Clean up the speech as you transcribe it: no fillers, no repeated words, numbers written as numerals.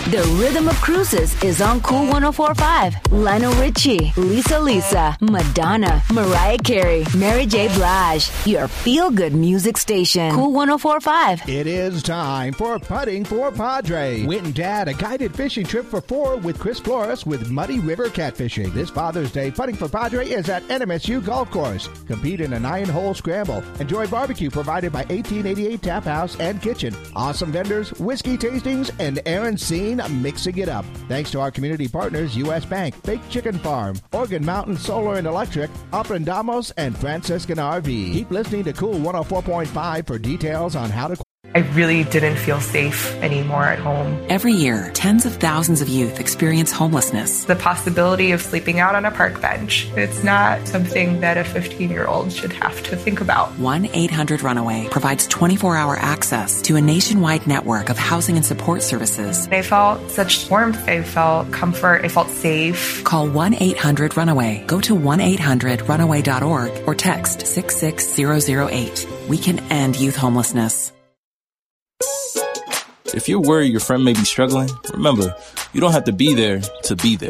The Rhythm of Cruises is on Cool 104.5. Lionel Richie, Lisa, Madonna, Mariah Carey, Mary J. Blige. Your feel-good music station. Cool 104.5. It is time for Putting for Padre. Wit and Dad, a guided fishing trip for four with Chris Flores with Muddy River Catfishing. This Father's Day, Putting for Padre is at NMSU Golf Course. Compete in a 9-hole scramble. Enjoy barbecue provided by 1888 Tap House and Kitchen. Awesome vendors, whiskey tastings, and Aaron Scene mixing it up. Thanks to our community partners, U.S. Bank, Baked Chicken Farm, Oregon Mountain Solar and Electric, Aprendamos, and Franciscan RV. Keep listening to Cool 104.5 for details on how to... I really didn't feel safe anymore at home. Every year, tens of thousands of youth experience homelessness. The possibility of sleeping out on a park bench, it's not something that a 15-year-old should have to think about. 1-800-RUNAWAY provides 24-hour access to a nationwide network of housing and support services. I felt such warmth. I felt comfort. I felt safe. Call 1-800-RUNAWAY. Go to 1-800-RUNAWAY.org or text 66008. We can end youth homelessness. If you're worried your friend may be struggling, remember, you don't have to be there to be there.